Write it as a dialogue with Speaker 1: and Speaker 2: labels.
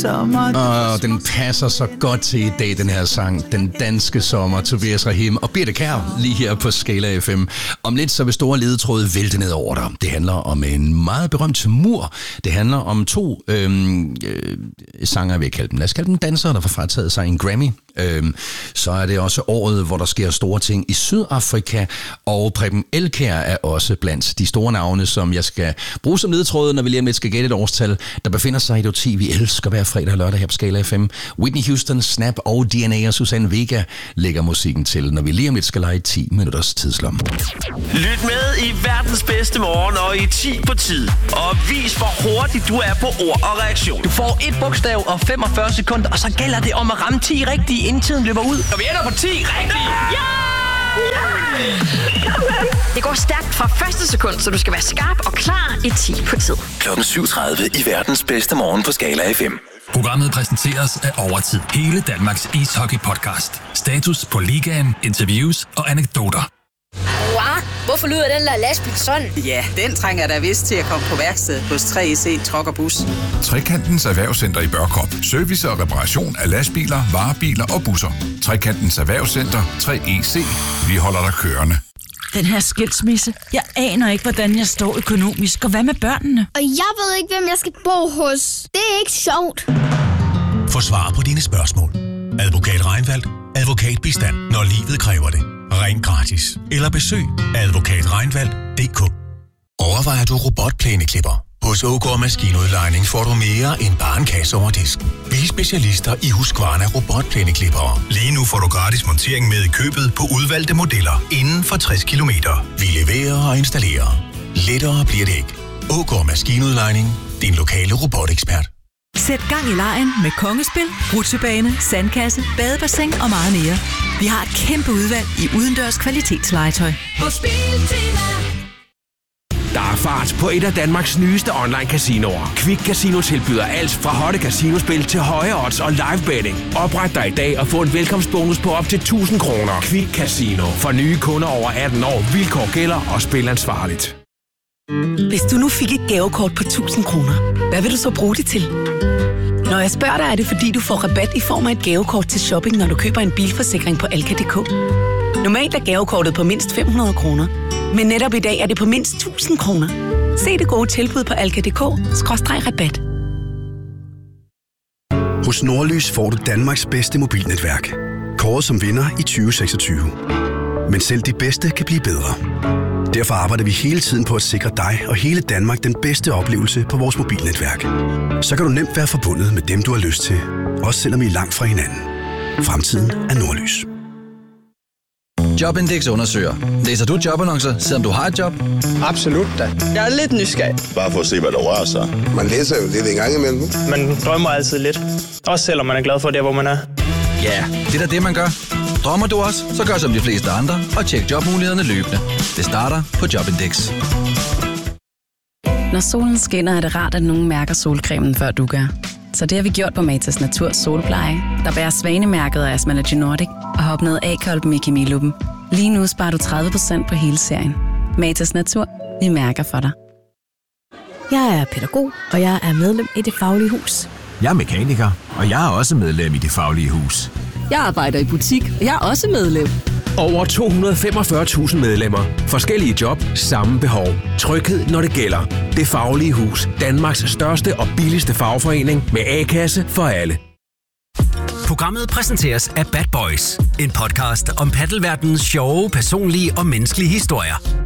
Speaker 1: sommer. Den passer så godt til i dag, den her sang. Den danske sommer. Tobias Rahim og Birte Kjær lige her på Skala FM. Om lidt så vil store ledetråde vælte ned over dig. Det handler om en meget berømt mur. Det handler om to sanger, vil jeg kalde dem. Lad os kalde dem dansere, der får frataget sig en Grammy. Så er det også året, hvor der sker store ting i Sydafrika, og Preben Elkjær er også blandt de store navne, som jeg skal bruge som ledetråd, når vi lige om lidt skal gætte et årstal, der befinder sig i det 10, vi elsker hver fredag og lørdag her på Skala FM. Whitney Houston, Snap og DNA og Susanne Vega lægger musikken til, når vi lige om lidt skal lege 10 minutters tidslomme.
Speaker 2: Lyt med i verdens bedste morgen og i 10 på tid, og vis hvor hurtigt du er på ord og reaktion.
Speaker 3: Du får et bogstav og 45 sekunder, og så gælder det om at ramme 10 rigtige, inden tiden løber ud. Og vi ender på 10 rigtige!
Speaker 4: Ja! Det går stærkt fra første sekund, så du skal være skarp og klar i 10 på tid.
Speaker 2: 7:30 i verdens bedste morgen på Skala FM.
Speaker 5: Programmet præsenteres af Overtid. Hele Danmarks ishockey-podcast. Status på ligaen, interviews og anekdoter.
Speaker 6: Wow, hvorfor lyder den der lastbil sådan?
Speaker 7: Ja, den trænger der vist til at komme på værksted hos 3EC Truck og Bus.
Speaker 8: Trekantens Erhvervscenter i Børkop. Service og reparation af lastbiler, varebiler og busser. Trekantens Erhvervscenter 3EC. Vi holder dig kørende.
Speaker 9: Den her skilsmisse. Jeg aner ikke, hvordan jeg står økonomisk. Og hvad med børnene?
Speaker 10: Og jeg ved ikke, hvem jeg skal bo hos. Det er ikke sjovt.
Speaker 11: Få svar på dine spørgsmål. Advokat Reinfeldt. Advokatbistand, når livet kræver det. Ring gratis. Eller besøg advokatreinfeldt.dk. Overvejer du robotplæneklipper? Hos Ågaard Maskinudlejning får du mere end bare en kasse over disk. Vi er specialister i Husqvarna robotplæneklippere. Lige nu får du gratis montering med i købet på udvalgte modeller inden for 60 km. Vi leverer og installerer. Lettere bliver det ikke. Ågaard Maskinudlejning. Din lokale robotekspert.
Speaker 12: Sæt gang i legen med Kongespil, rutsjebane, sandkasse, badebassin og meget mere. Vi har et kæmpe udvalg i udendørs kvalitetslegetøj.
Speaker 13: På Spiltema. Der er fart på et af Danmarks nyeste online casinoer. Quick Casino tilbyder alt fra hotte casinospil til høje odds og live betting. Opret dig i dag og få en velkomstbonus på op til 1000 kroner. Quick Casino. For nye kunder over 18 år. Vilkår gælder og spil ansvarligt.
Speaker 14: Hvis du nu fik et gavekort på 1000 kroner, hvad vil du så bruge det til? Når jeg spørger dig, er det fordi, du får rabat i form af et gavekort til shopping, når du køber en bilforsikring på Alka.dk. Normalt er gavekortet på mindst 500 kroner, men netop i dag er det på mindst 1000 kroner. Se det gode tilbud på Alka.dk/rabat.
Speaker 15: Hos Nordlys får du Danmarks bedste mobilnetværk. Kåret som vinder i 2026. Men selv de bedste kan blive bedre. Derfor arbejder vi hele tiden på at sikre dig og hele Danmark den bedste oplevelse på vores mobilnetværk. Så kan du nemt være forbundet med dem, du har lyst til. Også selvom I er langt fra hinanden. Fremtiden er Nordlys.
Speaker 16: Jobindex undersøger. Læser du jobannoncer, selvom du har et job?
Speaker 17: Absolut da. Jeg er lidt nysgerrig.
Speaker 18: Bare for at se, hvad der rører sig.
Speaker 17: Man læser jo lidt en gang imellem. Man drømmer altid lidt. Også selvom man er glad for det, hvor man er.
Speaker 16: Ja, det er da det, man gør. Drømmer du også, så gør som de fleste andre og tjek jobmulighederne løbende. Det starter på Jobindex.
Speaker 19: Når solen skinner, er det rart, at nogen mærker solcremen, før du gør. Så det har vi gjort på Matas Natur Solpleje, der bærer svanemærket af Asmalogy Nordic og har opnået A-kolben i kemiluppen. Lige nu sparer du 30% på hele serien. Matas Natur. Vi mærker for dig.
Speaker 20: Jeg er pædagog, og jeg er medlem i Det Faglige Hus.
Speaker 21: Jeg er mekaniker, og jeg er også medlem i Det Faglige Hus.
Speaker 22: Jeg arbejder i butik, og jeg er også medlem.
Speaker 13: Over 245.000 medlemmer. Forskellige job, samme behov. Tryghed, når det gælder. Det Faglige Hus. Danmarks største og billigste fagforening med A-kasse for alle.
Speaker 5: Programmet præsenteres af Bad Boys. En podcast om paddelverdenens sjove, personlige og menneskelige historier.